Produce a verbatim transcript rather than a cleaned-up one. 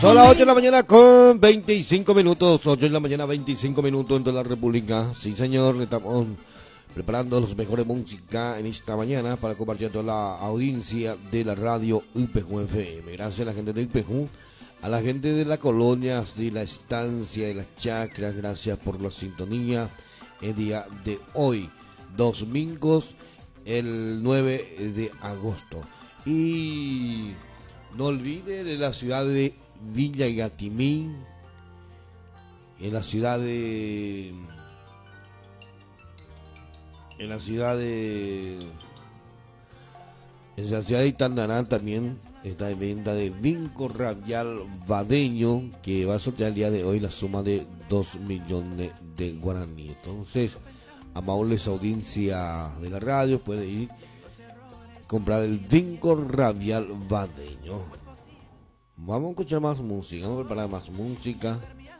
Son las ocho de la mañana con veinticinco minutos, ocho de la mañana veinticinco minutos en toda la República. Sí, señor, estamos preparando los mejores música en esta mañana para compartir a toda la audiencia de la radio U P J F M. Gracias a la gente de U P J, a la gente de las colonias, de la estancia, de las chacras, gracias por la sintonía el día de hoy, domingos, el nueve de agosto. Y no olviden de la ciudad de Villa Gatimí, en la ciudad de en la ciudad de en la ciudad de Itandarán también está en venta de Vinco Radial Badeño, que va a sortear el día de hoy la suma de dos millones de guaraní. Entonces, amables audiencia de la radio, puede ir a comprar el Vinco Radial Badeño. Vamos a escuchar más música, vamos a preparar más música.